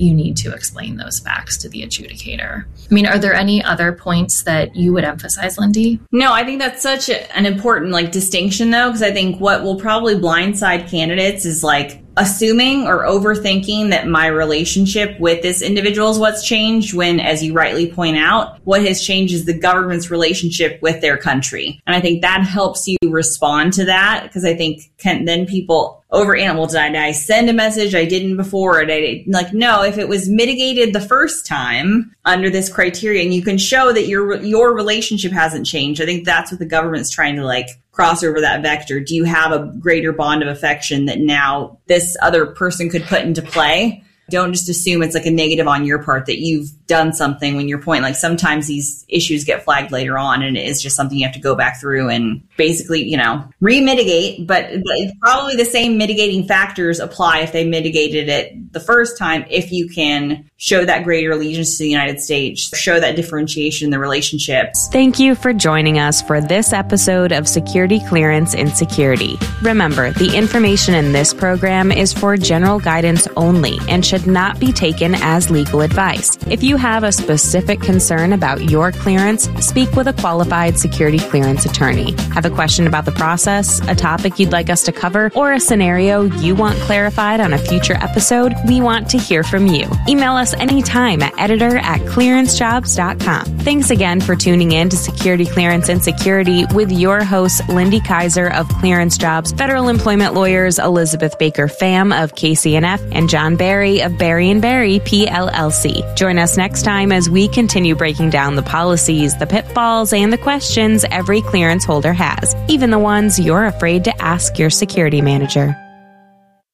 you need to explain those facts to the adjudicator. I mean, are there any other points that you would emphasize, Lindy? No, I think that's such an important distinction though, because I think what will probably blindside candidates is assuming or overthinking that my relationship with this individual is what's changed, when, as you rightly point out, what has changed is the government's relationship with their country. And I think that helps you respond to that, because I think then people overanalyze, did I send a message I didn't before? No, if it was mitigated the first time under this criterion, you can show that your relationship hasn't changed. I think that's what the government's trying to cross over that vector. Do you have a greater bond of affection that now this other person could put into play? Don't just assume it's a negative on your part that you've done something, when your point, sometimes these issues get flagged later on and it is just something you have to go back through and basically, re-mitigate. But probably the same mitigating factors apply if they mitigated it the first time, if you can show that greater allegiance to the United States, show that differentiation in the relationships. Thank you for joining us for this episode of Security Clearance in Security. Remember, the information in this program is for general guidance only and should not be taken as legal advice. If you have a specific concern about your clearance, speak with a qualified security clearance attorney. Have a question about the process, a topic you'd like us to cover, or a scenario you want clarified on a future episode? We want to hear from you. Email us anytime at editor@clearancejobs.com. Thanks again for tuning in to Security Clearance and Security with your hosts, Lindy Kaiser of Clearance Jobs, federal employment lawyers Elizabeth Baker Pham of KCNF, and John Barry of Barry & Barry PLLC. Join us next time as we continue breaking down the policies, the pitfalls, and the questions every clearance holder has, even the ones you're afraid to ask your security manager.